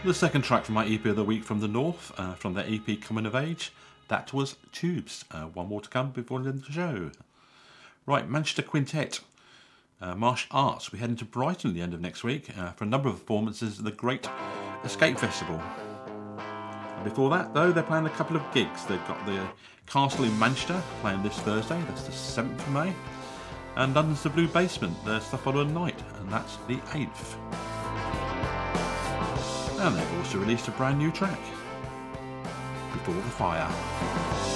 The second track from my EP of the week from the North, from their EP Coming of Age, that was Tubes. One more to come before the end of the show. Right, Manchester Quintet, Martial Arts. We head into Brighton at the end of next week for a number of performances at the Great Escape Festival. And before that, though, they're playing a couple of gigs. They've got the Castle in Manchester playing this Thursday, that's the 7th of May, and London's The Blue Basement, their stuff on a night, and that's the 8th. And they've also released a brand new track, Before the Fire.